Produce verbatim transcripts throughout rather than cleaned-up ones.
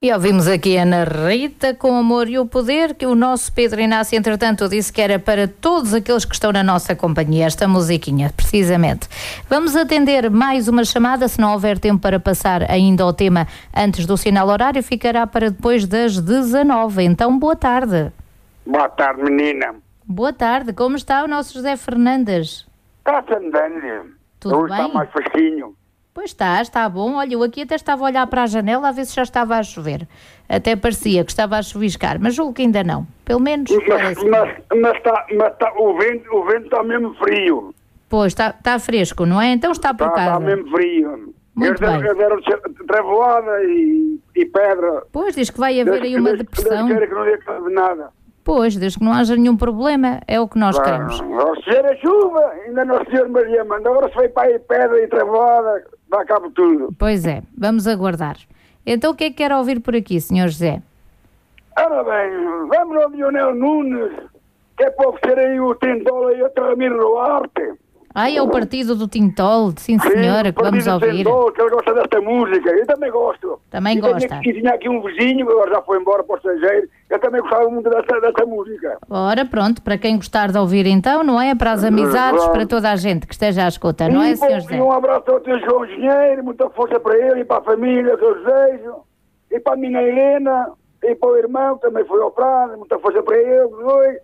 E ouvimos aqui a Ana Rita com Amor e o Poder, que o nosso Pedro Inácio, entretanto, disse que era para todos aqueles que estão na nossa companhia, esta musiquinha, precisamente. Vamos atender mais uma chamada, se não houver tempo para passar ainda ao tema antes do sinal horário, ficará para depois das dezanove. Então, boa tarde. Boa tarde, menina. Boa tarde, como está o nosso José Fernandes? Está-se andando. Tudo Hoje bem? está mais fresquinho. Pois está, está bom. Olha, eu aqui até estava a olhar para a janela a ver se já estava a chover. Até parecia que estava a chuviscar, mas julgo que ainda não. Pelo menos Mas, parece. mas, mas, está, mas está, o vento o vento está mesmo frio. Pois, está, está fresco, não é? Então está por Está, casa. está mesmo frio. Muito eu bem. Eu deram trevoada e, e pedra. Pois, diz que vai haver aí uma Desde- depressão. desde que não dê cabo de nada. Pois, desde que não haja nenhum problema, é o que nós queremos. Ao ser a chuva, ainda não Senhor Maria manda. Agora se foi para aí pedra e trevoada, dá cabo de tudo. Pois é, vamos aguardar. Então o que é que quer ouvir por aqui, senhor José? Ora bem, vamos ao Lionel Nunes, que é para oferecer aí o Tintol e o Ramiro Duarte. Ai, é o partido do Tintol, sim senhora, que vamos o ouvir. Tintol, que ele gosta desta música. Eu também gosto. Também e gosta. Tinha, e tinha aqui um vizinho, que agora já foi embora para o estrangeiro, eu também gostava muito dessa, dessa música. Ora, pronto, para quem gostar de ouvir então, não é? Para as amizades, para toda a gente que esteja à escuta, não é, E, senhor bom, José? e um abraço ao teu João Engenheiro, muita força para ele e para a família que eu desejo. E para a minha Helena, e para o irmão, que também foi operado, muita força para ele, os dois.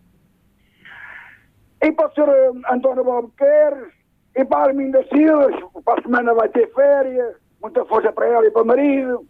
E para o senhor António Albuquerque, e para a Arminda Silas, para a semana vai ter férias, muita força para ela e para o marido.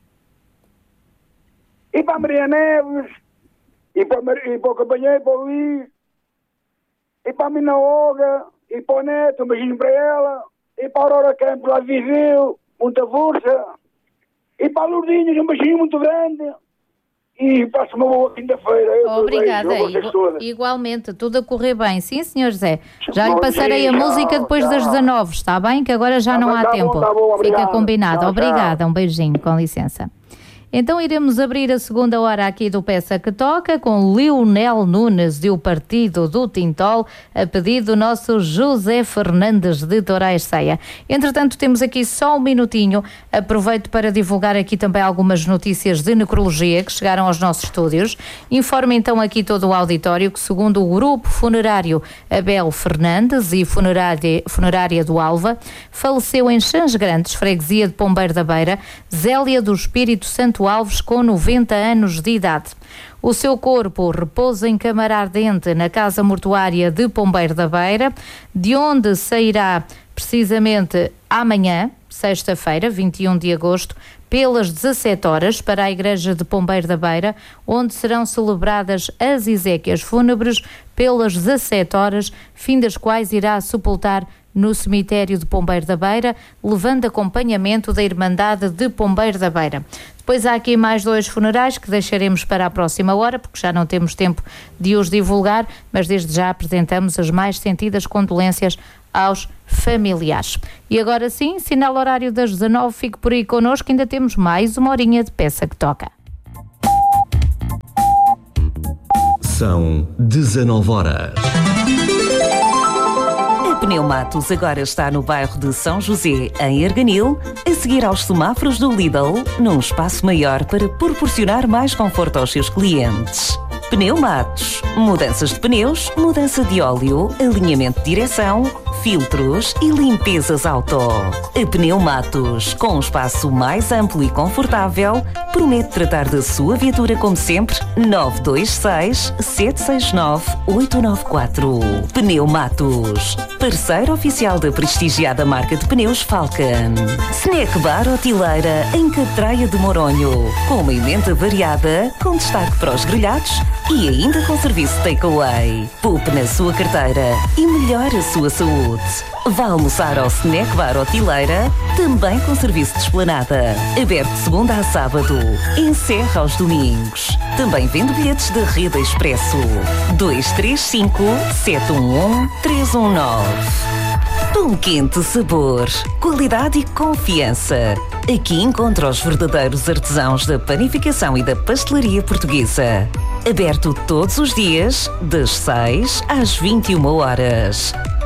E para a Maria Neves, e para, o mar- e para o companheiro, para o Luís, e para a Mina Olga, e para o Neto, um beijinho para ela, e para a Aurora Campos lá de Viseu, muita força, e para a Lourdinhas, um beijinho muito grande, e passe uma boa quinta-feira. Eu Obrigada, desejo a vocês Igu- todas. igualmente, tudo a correr bem. Sim, senhor José. Já lhe Bom passarei a dia, música depois das tchau. dezanove, está bem? Que agora já Tá não bem, há tá bom, tempo. tá bom, Fica obrigado. combinado. Tchau, Obrigada, tchau. um beijinho, com licença. Então iremos abrir a segunda hora aqui do Peça que Toca com Lionel Nunes e o Partido do Tintol, a pedido do nosso José Fernandes de Torais Ceia. Entretanto, temos aqui só um minutinho. Aproveito para divulgar aqui também algumas notícias de necrologia que chegaram aos nossos estúdios. Informo então aqui todo o auditório que, segundo o Grupo Funerário Abel Fernandes e Funerária, Funerária do Alva, faleceu em Xãs Grandes, freguesia de Pombeiro da Beira, Zélia do Espírito Santo Alves, com noventa anos de idade. O seu corpo repousa em câmara ardente na Casa Mortuária de Pombeiro da Beira, de onde sairá precisamente amanhã, sexta-feira, vinte e um de agosto, pelas dezassete horas para a Igreja de Pombeiro da Beira, onde serão celebradas as exéquias fúnebres pelas dezassete horas, fim das quais irá sepultar no cemitério de Pombeiro da Beira, levando acompanhamento da Irmandade de Pombeiro da Beira. Depois há aqui mais dois funerais que deixaremos para a próxima hora, porque já não temos tempo de os divulgar, mas desde já apresentamos as mais sentidas condolências aos familiares. E agora sim, sinal horário das dezanove, fique por aí connosco, ainda temos mais uma horinha de Peça que Toca. São dezanove horas. A Pneumatos agora está no bairro de São José, em Arganil, a seguir aos semáforos do Lidl, num espaço maior para proporcionar mais conforto aos seus clientes. Pneumatos. Mudanças de pneus, mudança de óleo, alinhamento de direção, filtros e limpezas auto. A Pneumatos, com um espaço mais amplo e confortável, promete tratar da sua viatura como sempre. nove dois seis, sete seis nove, oito nove quatro. Pneumatos. Parceiro oficial da prestigiada marca de pneus Falcon. Snack Bar Hotileira em Catraia de Moronho, com uma emenda variada, com destaque para os grelhados e ainda com serviço takeaway. Poupe na sua carteira e melhore a sua saúde. Vá almoçar ao Snack Bar Hotileira, também com serviço de esplanada. Aberto de segunda a sábado, encerra aos domingos. Também vende bilhetes da Rede Expresso. dois três cinco, sete um um, três um nove. Pão quente sabor, qualidade e confiança. Aqui encontra os verdadeiros artesãos da panificação e da pastelaria portuguesa. Aberto todos os dias, das seis às vinte e uma horas.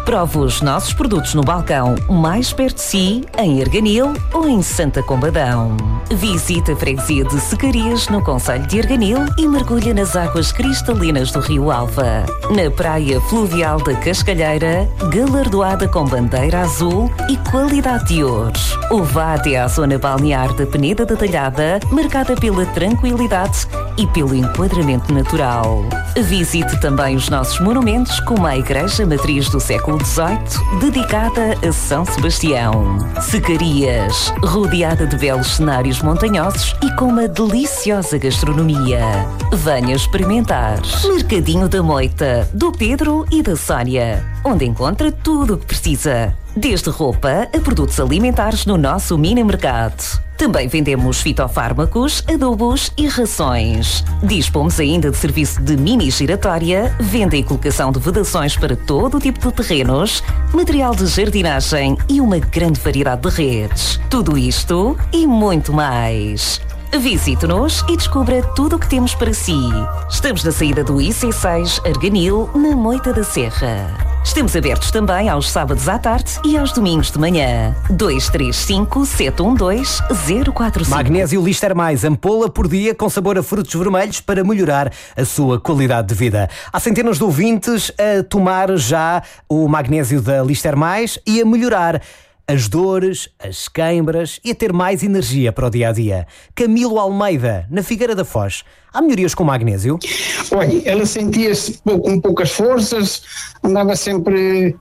Prove os nossos produtos no balcão mais perto de si, em Arganil ou em Santa Combadão. Visite a freguesia de Secarias, no concelho de Arganil, e mergulha nas águas cristalinas do Rio Alva. Na praia fluvial da Cascalheira, galardoada com bandeira azul e qualidade de ouro. Ou vá até à zona balnear da Peneda da Talhada, marcada pela tranquilidade e pelo enquadramento natural. Visite também os nossos monumentos, como a Igreja Matriz do século dezoito, dedicada a São Sebastião. Secarias, rodeada de belos cenários montanhosos e com uma deliciosa gastronomia. Venha experimentar. Mercadinho da Moita, do Pedro e da Sónia, onde encontra tudo o que precisa, desde roupa a produtos alimentares no nosso mini mercado. Também vendemos fitofármacos, adubos e rações. Dispomos ainda de serviço de mini giratória, venda e colocação de vedações para todo o tipo de terrenos, material de jardinagem e uma grande variedade de redes. Tudo isto e muito mais. Visite-nos e descubra tudo o que temos para si. Estamos na saída do I C seis Arganil, na Moita da Serra. Estamos abertos também aos sábados à tarde e aos domingos de manhã. dois três cinco, sete um dois, zero quatro cinco. Magnésio Lister Mais, ampola por dia com sabor a frutos vermelhos para melhorar a sua qualidade de vida. Há centenas de ouvintes a tomar já o magnésio da Lister Mais e a melhorar as dores, as queimbras e a ter mais energia para o dia-a-dia. Camilo Almeida, na Figueira da Foz. Há melhorias com magnésio? Olha, ela sentia-se com poucas forças, andava sempre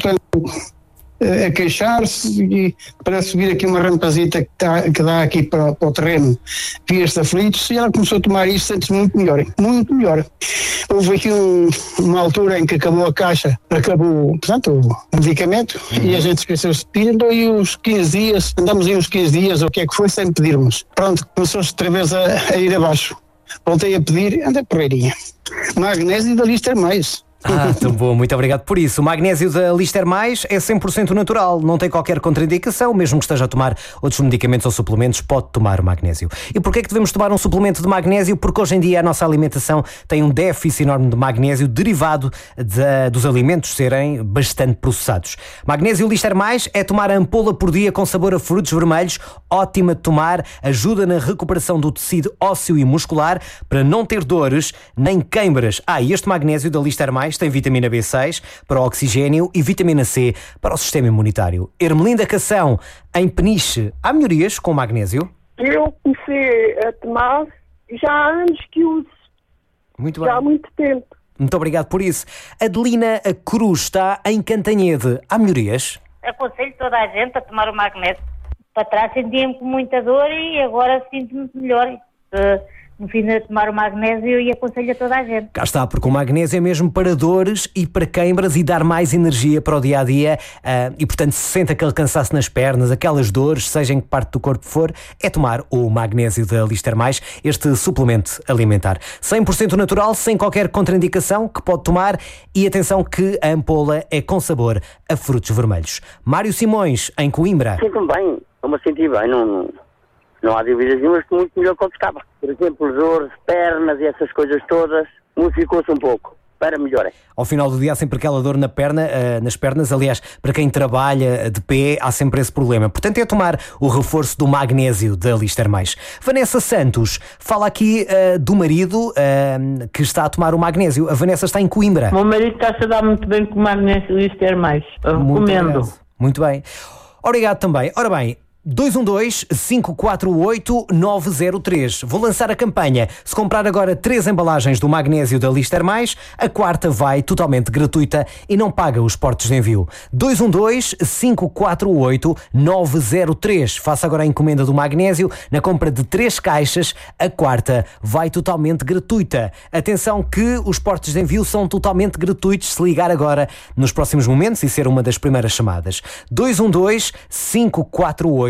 a queixar-se e para subir aqui uma rampazita que, tá, que dá aqui para, para o terreno, via-se aflitos, e ela começou a tomar isso, sente-se muito melhor, muito melhor. Houve aqui um, uma altura em que acabou a caixa, acabou, portanto, o medicamento, uhum. e a gente esqueceu-se de pedir, andou aí uns quinze dias, andamos aí uns quinze dias, ou o que é que foi, sem pedirmos. Pronto, começou-se outra vez a, a ir abaixo. Voltei a pedir, anda porreirinha. Magnésio da Lister Mais. Ah, tão bom, muito obrigado por isso. O magnésio da Lister Mais é cem por cento natural, não tem qualquer contraindicação, mesmo que esteja a tomar outros medicamentos ou suplementos, pode tomar o magnésio. E porquê é que devemos tomar um suplemento de magnésio? Porque hoje em dia a nossa alimentação tem um déficit enorme de magnésio derivado de, dos alimentos serem bastante processados. Magnésio Lister Mais é tomar a ampola por dia com sabor a frutos vermelhos, ótima de tomar, ajuda na recuperação do tecido ósseo e muscular para não ter dores nem queimbras. Ah, e este magnésio da Lister Mais tem vitamina B seis para o oxigênio e vitamina C para o sistema imunitário. Ermelinda Cação, em Peniche, há melhorias com magnésio? Eu comecei a tomar já há anos que uso. Muito bem. Já há muito tempo. Muito obrigado por isso. Adelina Cruz está em Cantanhede. Há melhorias? Aconselho toda a gente a tomar o magnésio. Para trás sentia-me com muita dor e agora sinto-me melhor. Uh, No fim de tomar o magnésio, e aconselho a toda a gente. Cá está, porque o magnésio é mesmo para dores e para queimbras e dar mais energia para o dia-a-dia, uh, e portanto se sente aquele cansaço nas pernas, aquelas dores, seja em que parte do corpo for, é tomar o magnésio da Lister Mais, este suplemento alimentar. cem por cento natural, sem qualquer contraindicação, que pode tomar, e atenção que a ampola é com sabor a frutos vermelhos. Mário Simões, em Coimbra. Sinto-me bem, eu-me senti bem, não... não... Não há dúvidas nenhumas, que muito melhor como estava. Por exemplo, os dores, pernas e essas coisas todas, modificou-se um pouco, para melhor. Ao final do dia há sempre aquela dor na perna, uh, nas pernas, aliás, para quem trabalha de pé há sempre esse problema. Portanto, é tomar o reforço do magnésio da Lister Mais. Vanessa Santos fala aqui uh, do marido uh, que está a tomar o magnésio. A Vanessa está em Coimbra. O meu marido está-se a dar muito bem com o magnésio Lister Mais. Eu recomendo. Muito, muito bem. Obrigado também. Ora bem, dois um dois, cinco quatro oito, nove zero três. Vou lançar a campanha. Se comprar agora três embalagens do magnésio da Lister Mais, a quarta vai totalmente gratuita e não paga os portos de envio. dois um dois, cinco quatro oito, nove zero três. Faça agora a encomenda do magnésio. Na compra de três caixas, a quarta vai totalmente gratuita. Atenção que os portos de envio são totalmente gratuitos se ligar agora nos próximos momentos e ser uma das primeiras chamadas. dois um dois, cinco quatro oito,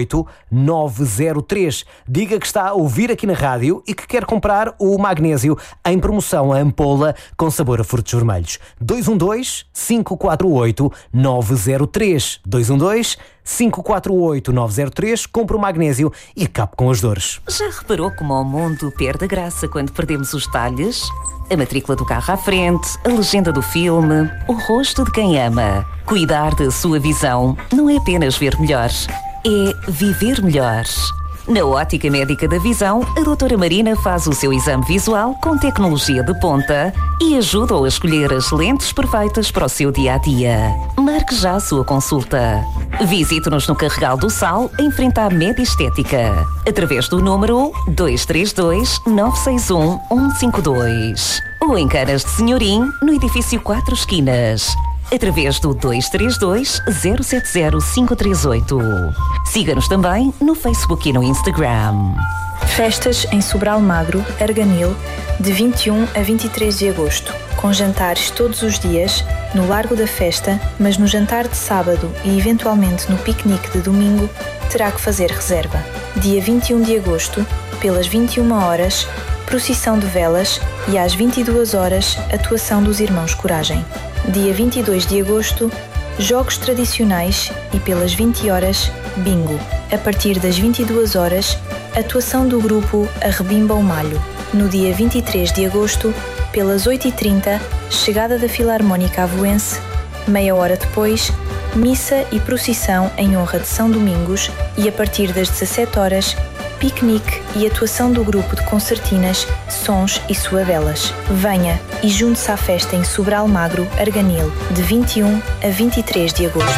oito nove zero três. Diga que está a ouvir aqui na rádio e que quer comprar o magnésio em promoção, a ampola com sabor a frutos vermelhos. dois um dois, cinco quatro oito, nove zero três. dois um dois, cinco quatro oito, nove zero três. Compre o magnésio e acabe com as dores. Já reparou como o mundo perde graça quando perdemos os detalhes? A matrícula do carro à frente, a legenda do filme, o rosto de quem ama. Cuidar da sua visão não é apenas ver melhor, é viver melhor. Na Ótica Médica da Visão, a doutora Marina faz o seu exame visual com tecnologia de ponta e ajuda-o a escolher as lentes perfeitas para o seu dia-a-dia. Marque já a sua consulta. Visite-nos no Carregal do Sal, em frente à Média Estética, através do número dois três dois, nove seis um, um cinco dois. Ou em Canas de Senhorim, no edifício Quatro Esquinas, através do dois três dois, zero sete zero, cinco três oito. Siga-nos também no Facebook e no Instagram. Festas em Sobral Magro, Arganil, de vinte e um a vinte e três de agosto, com jantares todos os dias, no Largo da Festa, mas no jantar de sábado e eventualmente no piquenique de domingo, terá que fazer reserva. Dia vinte e um de agosto, pelas vinte e uma horas, procissão de velas e às vinte e duas horas, atuação dos Irmãos Coragem. Dia vinte e dois de agosto, jogos tradicionais e pelas vinte horas, bingo. A partir das vinte e duas horas, atuação do grupo Arrebimba o Malho. No dia vinte e três de agosto, pelas oito e trinta, chegada da Filarmónica Avoense. Meia hora depois, missa e procissão em honra de São Domingos e a partir das dezassete horas, piquenique e atuação do grupo de concertinas, sons e suavelas. Venha e junte-se à festa em Sobral Magro, Arganil, de vinte e um a vinte e três de agosto.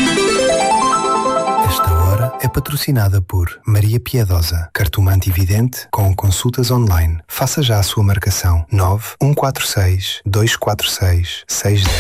Esta hora é patrocinada por Maria Piedosa, cartomante e vidente com consultas online. Faça já a sua marcação nove um quatro seis, dois quatro seis, seis zero.